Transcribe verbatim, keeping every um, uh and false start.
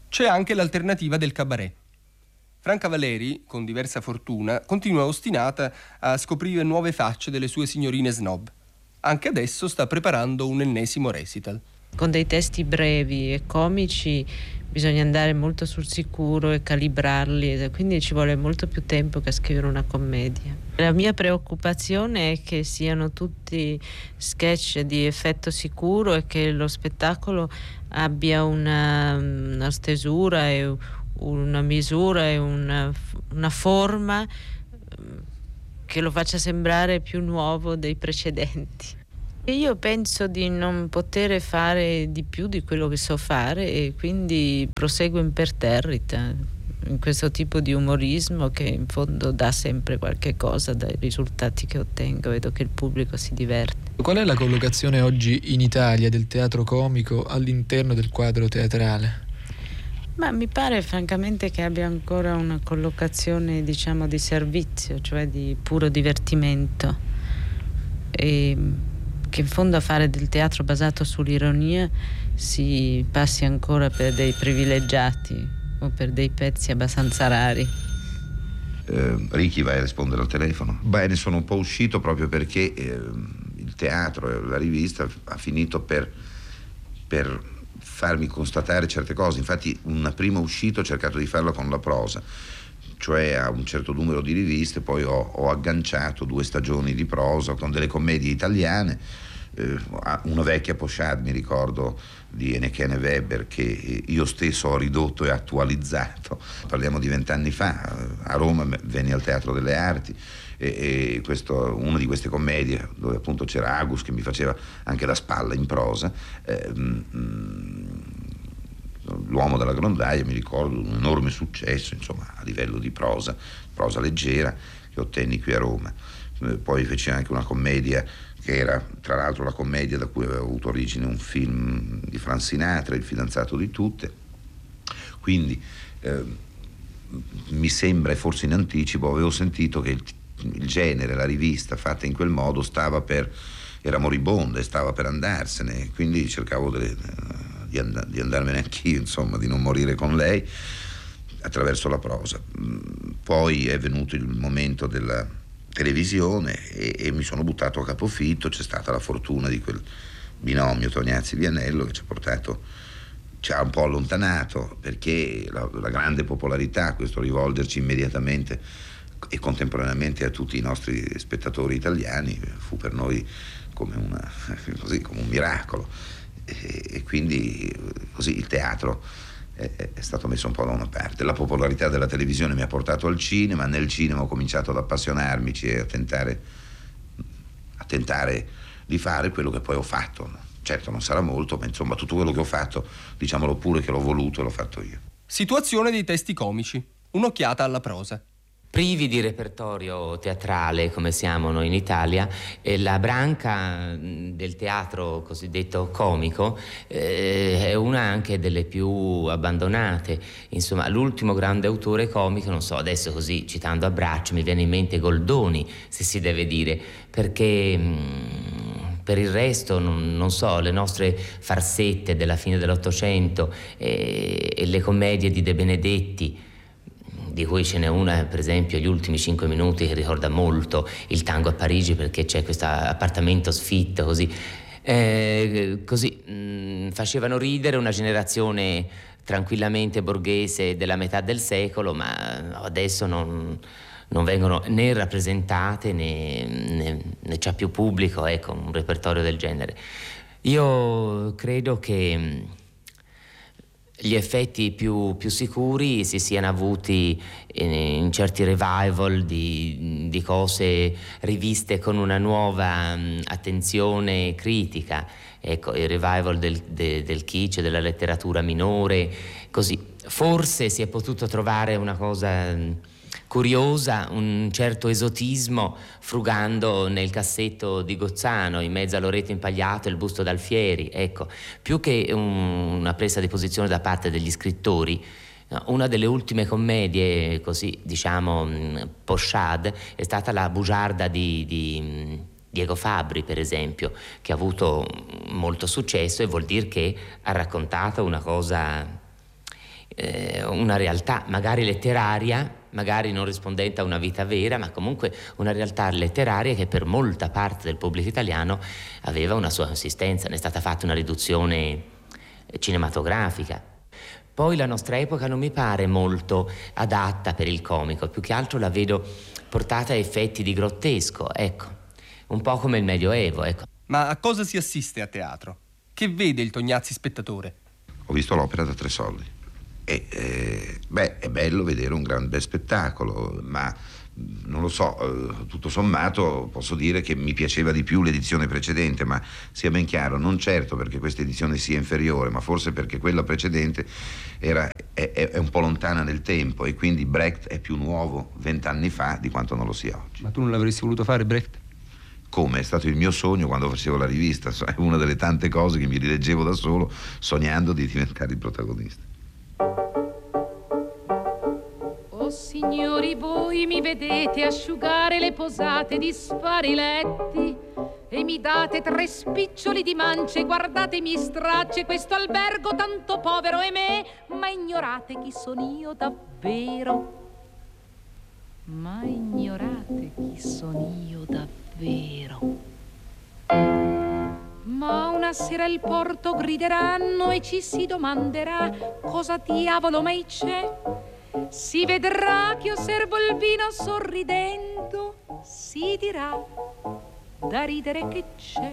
C'è anche l'alternativa del cabaret. Franca Valeri, con diversa fortuna, continua ostinata a scoprire nuove facce delle sue signorine snob. Anche adesso sta preparando un ennesimo recital. Con dei testi brevi e comici bisogna andare molto sul sicuro e calibrarli, quindi ci vuole molto più tempo che a scrivere una commedia. La mia preoccupazione è che siano tutti sketch di effetto sicuro e che lo spettacolo abbia una, una stesura e una misura e una, una forma che lo faccia sembrare più nuovo dei precedenti. Io penso di non poter fare di più di quello che so fare e quindi proseguo imperterrita in questo tipo di umorismo che in fondo dà sempre qualche cosa dai risultati che ottengo. Vedo che il pubblico si diverte. Qual è la collocazione oggi in Italia del teatro comico all'interno del quadro teatrale? Ma mi pare francamente che abbia ancora una collocazione, diciamo, di servizio, cioè di puro divertimento, e che in fondo a fare del teatro basato sull'ironia si passi ancora per dei privilegiati o per dei pezzi abbastanza rari. Eh, Ricky vai a rispondere al telefono. Beh, ne sono un po' uscito proprio perché eh, il teatro e la rivista ha finito per, per farmi constatare certe cose. Infatti una prima uscita ho cercato di farla con la prosa, cioè a un certo numero di riviste, poi ho, ho agganciato due stagioni di prosa con delle commedie italiane, eh, una vecchia pochade, mi ricordo, di Enekene Weber, che io stesso ho ridotto e attualizzato. Parliamo di vent'anni fa, a Roma venni al Teatro delle Arti e, e questo, una di queste commedie dove appunto c'era Agus che mi faceva anche la spalla in prosa, eh, mh, L'uomo della grondaia, mi ricordo, un enorme successo, insomma, a livello di prosa, prosa leggera, che ottenni qui a Roma. Poi feci anche una commedia che era, tra l'altro, la commedia da cui aveva avuto origine un film di Frank Sinatra, Il fidanzato di tutte. Quindi eh, mi sembra, e forse in anticipo, avevo sentito che il, il genere, la rivista fatta in quel modo stava per, era moribonda e stava per andarsene, quindi cercavo delle... Di, and- di andarmene anch'io, insomma, di non morire con lei attraverso la prosa. Poi è venuto il momento della televisione e, e mi sono buttato a capofitto. C'è stata la fortuna di quel binomio Tognazzi-Vianello che ci ha portato, ci ha un po' allontanato, perché la, la grande popolarità, questo rivolgerci immediatamente e contemporaneamente a tutti i nostri spettatori italiani, fu per noi come, una, così, come un miracolo. E quindi così il teatro è, è stato messo un po' da una parte. La popolarità della televisione mi ha portato al cinema, nel cinema ho cominciato ad appassionarmici e a tentare, a tentare di fare quello che poi ho fatto. Certo non sarà molto, ma insomma tutto quello che ho fatto, diciamolo pure che l'ho voluto e l'ho fatto io. Situazione dei testi comici, un'occhiata alla prosa. Privi di repertorio teatrale come siamo noi in Italia, eh, la branca del teatro cosiddetto comico eh, è una anche delle più abbandonate. Insomma, l'ultimo grande autore comico, non so, adesso così citando a braccio mi viene in mente Goldoni, se si deve dire, perché mh, per il resto non, non so, le nostre farsette della fine dell'Ottocento eh, e le commedie di De Benedetti, di cui ce n'è una per esempio Gli ultimi cinque minuti che ricorda molto Il tango a Parigi, perché c'è questo appartamento sfitto così, eh, così mh, facevano ridere una generazione tranquillamente borghese della metà del secolo, ma adesso non, non vengono né rappresentate né, né, né c'è più pubblico, ecco, un repertorio del genere. Io credo che gli effetti più, più sicuri si siano avuti in, in certi revival di, di cose riviste con una nuova um, attenzione critica. Ecco, il revival del, de, del kitsch, della letteratura minore, così. Forse si è potuto trovare una cosa um, curiosa, un certo esotismo frugando nel cassetto di Gozzano in mezzo a Loreto Impagliato e il busto d'Alfieri, ecco, più che un, una presa di posizione da parte degli scrittori. Una delle ultime commedie così, diciamo, pochade è stata La bugiarda di, di Diego Fabbri, per esempio, che ha avuto molto successo e vuol dire che ha raccontato una cosa eh, una realtà magari letteraria, magari non rispondente a una vita vera, ma comunque una realtà letteraria che per molta parte del pubblico italiano aveva una sua consistenza. Ne è stata fatta una riduzione cinematografica. Poi la nostra epoca non mi pare molto adatta per il comico, più che altro la vedo portata a effetti di grottesco, ecco, un po' come il Medioevo, ecco. Ma a cosa si assiste a teatro? Che vede il Tognazzi spettatore? Ho visto l'opera da tre soldi e eh, beh, è bello vedere un gran bel spettacolo, ma non lo so, eh, tutto sommato posso dire che mi piaceva di più l'edizione precedente, ma sia ben chiaro, non certo perché questa edizione sia inferiore, ma forse perché quella precedente era, è, è un po' lontana nel tempo e quindi Brecht è più nuovo vent'anni fa di quanto non lo sia oggi. Ma tu non l'avresti voluto fare, Brecht? Come? È stato il mio sogno quando facevo la rivista, è una delle tante cose che mi rileggevo da solo sognando di diventare il protagonista. Oh signori, voi mi vedete asciugare le posate, disfare i letti e mi date tre spiccioli di mance, guardate i miei stracci, questo albergo tanto povero è me, ma ignorate chi sono io davvero. Ma ignorate chi sono io davvero. Ma una sera il porto grideranno e ci si domanderà cosa diavolo mai c'è. Si vedrà che io servo il vino sorridendo, si dirà da ridere che c'è.